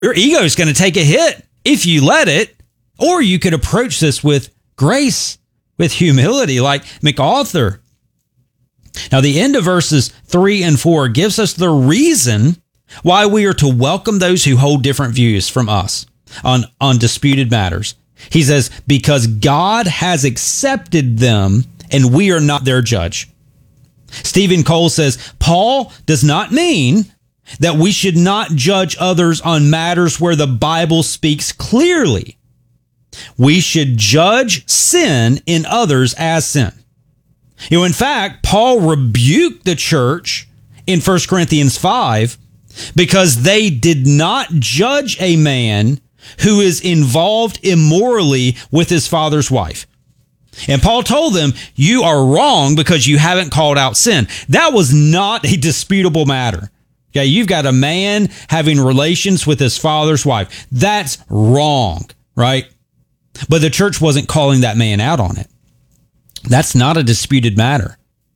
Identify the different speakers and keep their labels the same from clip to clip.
Speaker 1: your ego is going to take a hit if you let it. Or you could approach this with grace, with humility, like MacArthur. Now, the end of verses 3 and 4 gives us the reason why we are to welcome those who hold different views from us on disputed matters. He says, because God has accepted them and we are not their judge. Stephen Cole says, Paul does not mean that we should not judge others on matters where the Bible speaks clearly. We should judge sin in others as sin. In fact, Paul rebuked the church in 1 Corinthians 5 because they did not judge a man who is involved immorally with his father's wife. And Paul told them, you are wrong because you haven't called out sin. That was not a disputable matter. Okay, you've got a man having relations with his father's wife. That's wrong, right? But the church wasn't calling that man out on it. That's not a disputed matter.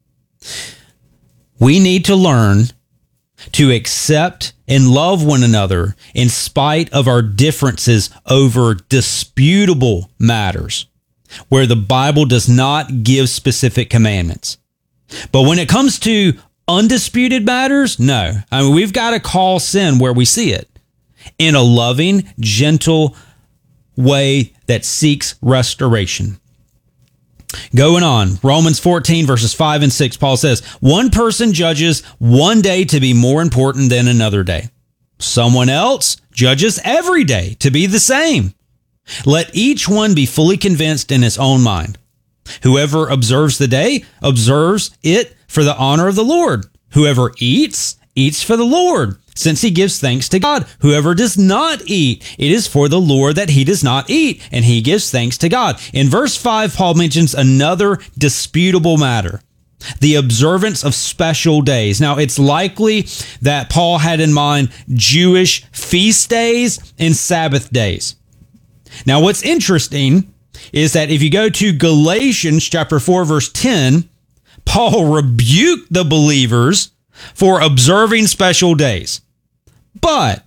Speaker 1: We need to learn to accept and love one another in spite of our differences over disputable matters where the Bible does not give specific commandments. But when it comes to undisputed matters, no. I mean, we've got to call sin where we see it in a loving, gentle way that seeks restoration. Going on, Romans 14 verses 5 and 6, Paul says, one person judges one day to be more important than another day. Someone else judges every day to be the same. Let each one be fully convinced in his own mind. Whoever observes the day observes it for the honor of the Lord. Whoever eats, eats for the Lord, since he gives thanks to God. Whoever does not eat, it is for the Lord that he does not eat, and he gives thanks to God. In verse 5, Paul mentions another disputable matter, the observance of special days. Now, it's likely that Paul had in mind Jewish feast days and Sabbath days. Now, what's interesting is that if you go to Galatians chapter 4, verse 10, Paul rebuked the believers for observing special days. But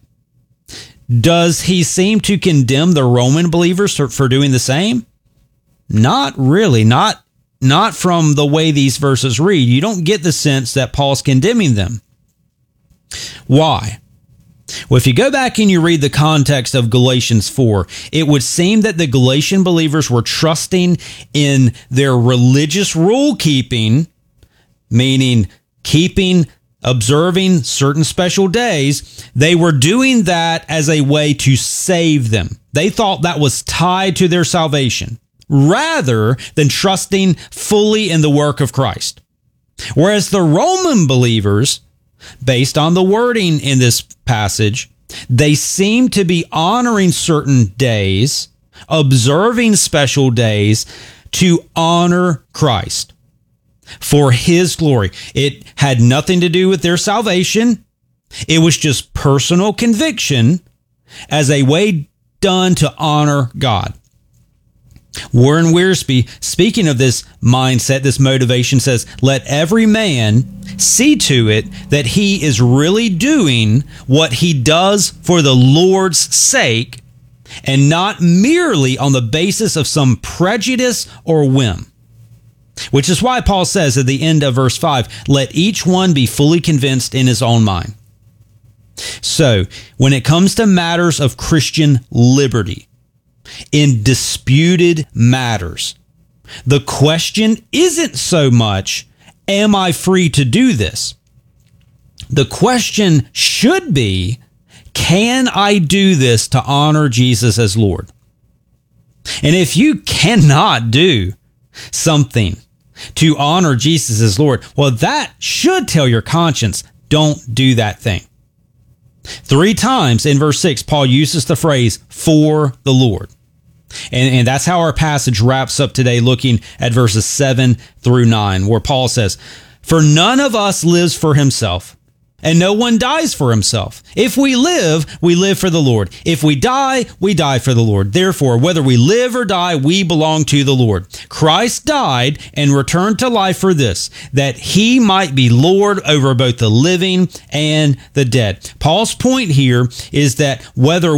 Speaker 1: does he seem to condemn the Roman believers for doing the same? Not really. Not from the way these verses read. You don't get the sense that Paul's condemning them. Why? Well, if you go back and you read the context of Galatians 4, it would seem that the Galatian believers were trusting in their religious rule keeping, meaning observing certain special days. They were doing that as a way to save them. They thought that was tied to their salvation, rather than trusting fully in the work of Christ. Whereas the Roman believers, based on the wording in this passage, they seem to be honoring certain days, observing special days to honor Christ for his glory. It had nothing to do with their salvation. It was just personal conviction as a way done to honor God. Warren Wiersbe, speaking of this mindset, this motivation, says, let every man see to it that he is really doing what he does for the Lord's sake and not merely on the basis of some prejudice or whim. Which is why Paul says at the end of verse 5, let each one be fully convinced in his own mind. So, when it comes to matters of Christian liberty, in disputed matters, the question isn't so much, am I free to do this? The question should be, can I do this to honor Jesus as Lord? And if you cannot do something to honor Jesus as Lord, well, that should tell your conscience, don't do that thing. 3 times in verse 6, Paul uses the phrase, for the Lord. And that's how our passage wraps up today, looking at verses 7 through 9, where Paul says, for none of us lives for himself, And no one dies for himself. If we live for the Lord. If we die for the Lord. Therefore, whether we live or die, we belong to the Lord. Christ died and returned to life for this, that he might be Lord over both the living and the dead. Paul's point here is that whether